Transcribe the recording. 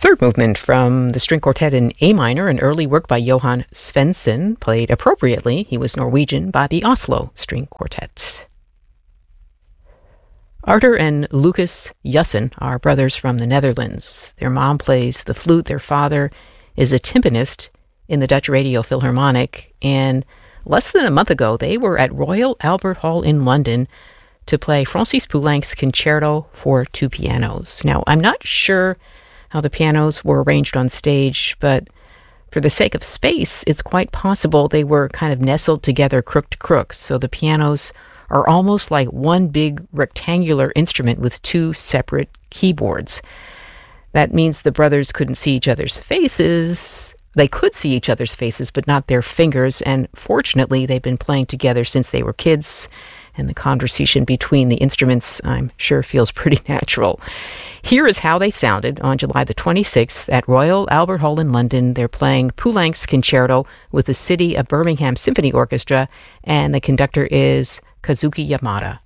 Third movement from the string quartet in A minor, an early work by Johan Svensson, played appropriately, he was Norwegian, by the Oslo String Quartet. Arthur and Lucas Jussen are brothers from the Netherlands. Their mom plays the flute, their father is a timpanist in the Dutch Radio Philharmonic, and less than a month ago they were at Royal Albert Hall in London to play Francis Poulenc's Concerto for Two Pianos. Now, I'm not sure how the pianos were arranged on stage, but for the sake of space, it's quite possible they were kind of nestled together crook to crook. So the pianos are almost like one big rectangular instrument with two separate keyboards. That means the brothers couldn't see each other's faces. They could see each other's faces, but not their fingers. And fortunately, they've been playing together since they were kids. And the conversation between the instruments, I'm sure, feels pretty natural. Here is how they sounded on July the 26th at Royal Albert Hall in London. They're playing Poulenc's Concerto with the City of Birmingham Symphony Orchestra, and the conductor is Kazuki Yamada.